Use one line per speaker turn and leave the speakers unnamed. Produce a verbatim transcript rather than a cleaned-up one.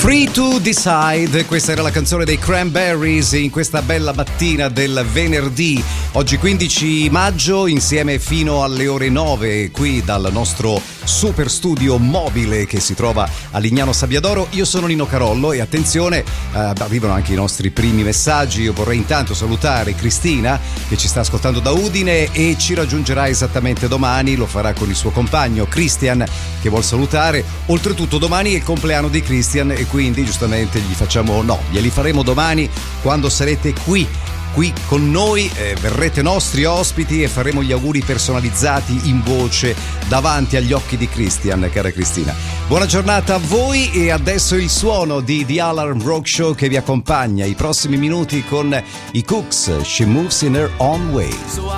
Free to Decide, questa era la canzone dei Cranberries in questa bella mattina del venerdì, oggi quindici maggio, insieme fino alle ore nove qui dal nostro super studio mobile che si trova a Lignano Sabbiadoro. Io sono Nino Carollo e attenzione, eh, arrivano anche i nostri primi messaggi. Io vorrei intanto salutare Cristina che ci sta ascoltando da Udine e ci raggiungerà esattamente domani, lo farà con il suo compagno Christian che vuol salutare. Oltretutto domani è il compleanno di Christian e quindi giustamente gli facciamo, no, glieli faremo domani quando sarete qui qui con noi, eh, verrete nostri ospiti e faremo gli auguri personalizzati in voce davanti agli occhi di Christian, cara Cristina. Buona giornata a voi e adesso il suono di The Alarm Rock Show che vi accompagna i prossimi minuti con i Cooks, She Moves in Her Own Way.